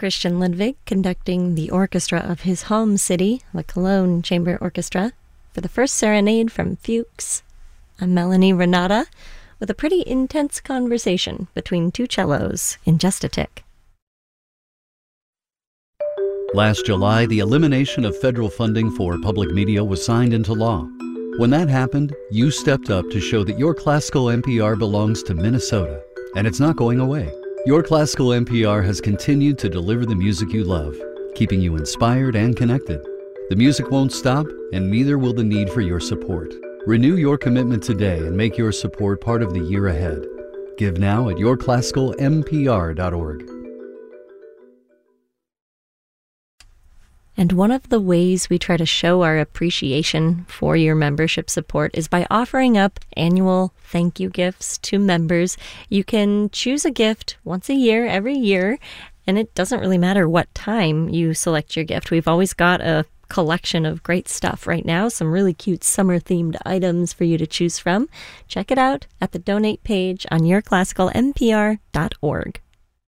Christian Ludwig conducting the orchestra of his home city, the Cologne Chamber Orchestra, for the first serenade from Fuchs. I'm Melanie Renata with a pretty intense conversation between two cellos in just a tick. Last July, the elimination of federal funding for public media was signed into law. When that happened, you stepped up to show that your classical NPR belongs to Minnesota, and it's not going away. Your classical NPR has continued to deliver the music you love, keeping you inspired and connected. The music won't stop, and neither will the need for your support. Renew your commitment today and make your support part of the year ahead. Give now at yourclassicalnpr.org. And one of the ways we try to show our appreciation for your membership support is by offering up annual thank you gifts to members. You can choose a gift once a year, every year, and it doesn't really matter what time you select your gift. We've always got a collection of great stuff right now, some really cute summer-themed items for you to choose from. Check it out at the donate page on yourclassicalnpr.org.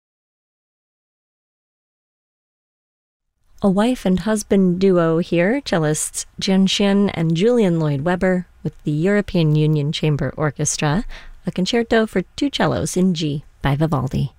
A wife and husband duo here, cellists Jianxian and Julian Lloyd Webber with the European Union Chamber Orchestra, a concerto for two cellos in G by Vivaldi.